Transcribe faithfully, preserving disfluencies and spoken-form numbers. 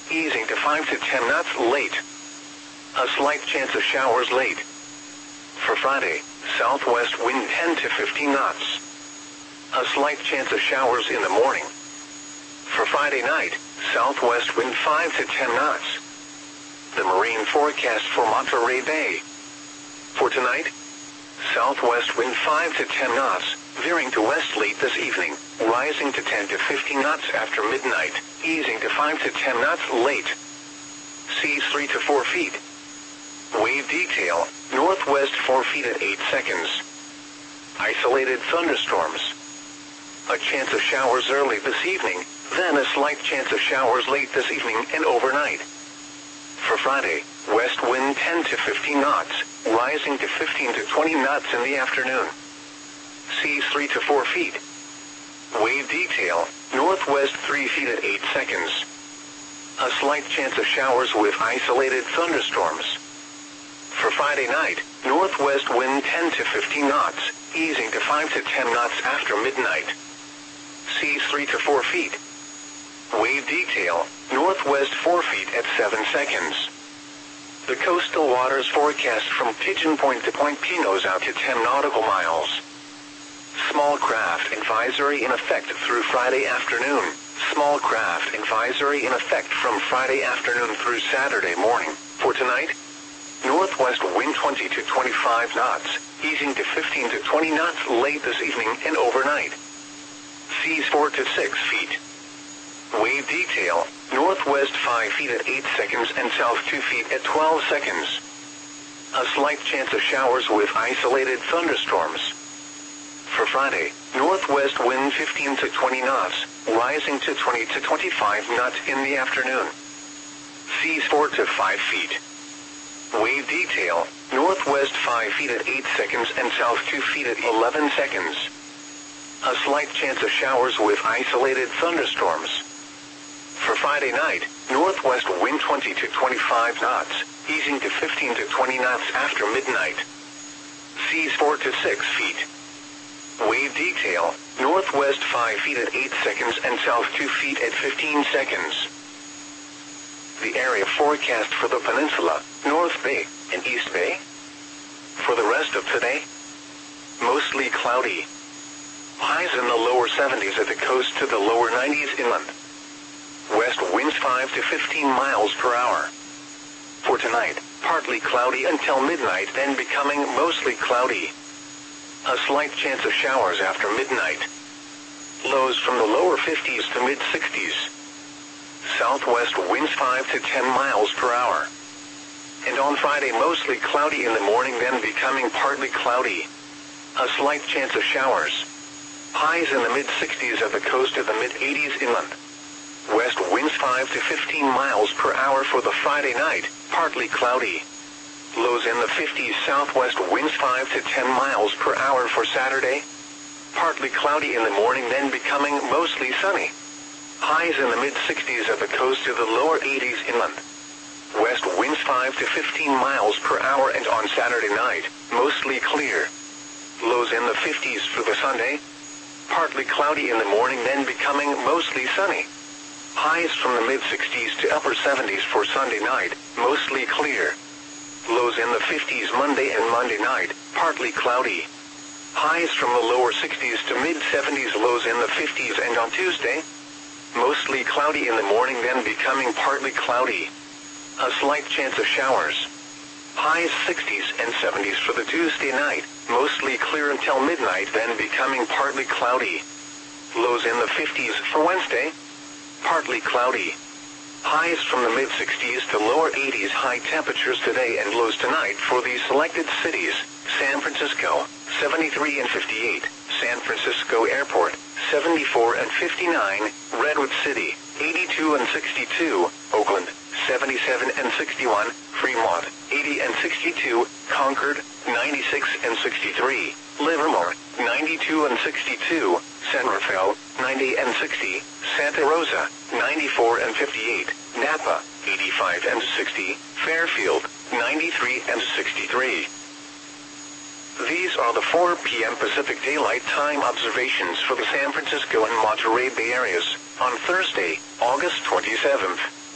easing to five to ten knots late. A slight chance of showers late. For Friday, southwest wind ten to fifteen knots. A slight chance of showers in the morning. For Friday night, southwest wind five to ten knots. The marine forecast for Monterey Bay. For tonight, southwest wind five to ten knots, veering to west late this evening, rising to ten to fifteen knots after midnight, easing to five to ten knots late. Seas three to four feet. Wave detail, northwest four feet at eight seconds. Isolated thunderstorms. A chance of showers early this evening, then a slight chance of showers late this evening and overnight. For Friday, west wind ten to fifteen knots, rising to fifteen to twenty knots in the afternoon. Seas three to four feet. Wave detail, northwest three feet at eight seconds. A slight chance of showers with isolated thunderstorms. For Friday night, northwest wind ten to fifteen knots, easing to five to ten knots after midnight. Seas three to four feet. Wave detail, northwest four feet at seven seconds. The coastal waters forecast from Pigeon Point to Point Pinos out to ten nautical miles. Small craft advisory in effect through Friday afternoon. Small craft advisory in effect from Friday afternoon through Saturday morning. For tonight, northwest wind twenty to twenty-five knots, easing to fifteen to twenty knots late this evening and overnight. Seas four to six feet. Wave detail, northwest five feet at eight seconds and south two feet at twelve seconds. A slight chance of showers with isolated thunderstorms. For Friday, northwest wind fifteen to twenty knots, rising to twenty to twenty-five knots in the afternoon. Seas four to five feet. Wave detail, northwest five feet at eight seconds and south two feet at eleven seconds. A slight chance of showers with isolated thunderstorms. For Friday night, northwest wind twenty to twenty-five knots, easing to fifteen to twenty knots after midnight. Seas four to six feet. Wave detail, northwest five feet at eight seconds and south two feet at fifteen seconds. The area forecast for the peninsula, North Bay, and East Bay. For the rest of today, mostly cloudy. Highs in the lower seventies at the coast to the lower nineties inland. West winds five to fifteen miles per hour. For tonight, partly cloudy until midnight, then becoming mostly cloudy. A slight chance of showers after midnight. Lows from the lower fifties to mid sixties. Southwest winds five to ten miles per hour. And on Friday, mostly cloudy in the morning, then becoming partly cloudy. A slight chance of showers. Highs in the mid sixties at the coast to the mid eighties inland. West winds five to fifteen miles per hour for the Friday night, partly cloudy. Lows in the fifties. Southwest winds five to ten miles per hour for Saturday. Partly cloudy in the morning, then becoming mostly sunny. Highs in the mid sixties at the coast to the lower eighties inland. West winds five to fifteen miles per hour, and on Saturday night, mostly clear. Lows in the fifties for the Sunday. Partly cloudy in the morning, then becoming mostly sunny. Highs from the mid sixties to upper seventies for Sunday night, mostly clear. Lows in the fifties Monday and Monday night, partly cloudy. Highs from the lower sixties to mid seventies, lows in the fifties, and on Tuesday, mostly cloudy in the morning, then becoming partly cloudy. A slight chance of showers. Highs sixties and seventies for the Tuesday night, mostly clear until midnight, then becoming partly cloudy. Lows in the fifties for Wednesday, partly cloudy. Highs from the mid sixties to lower eighties, high temperatures today and lows tonight for these selected cities: San Francisco, seventy-three and fifty-eight, San Francisco Airport, seventy-four and fifty-nine, Redwood City, eighty-two and sixty-two, Oakland, seventy-seven and sixty-one, Fremont, eighty and sixty-two, Concord, ninety-six and sixty-three, Livermore, ninety-two and sixty-two, San Rafael, ninety and sixty, Santa Rosa, ninety-four and fifty-eight, Napa, eighty-five and sixty, Fairfield, ninety-three and sixty-three. These are the four p m Pacific Daylight Time observations for the San Francisco and Monterey Bay areas on Thursday, August twenty-seventh.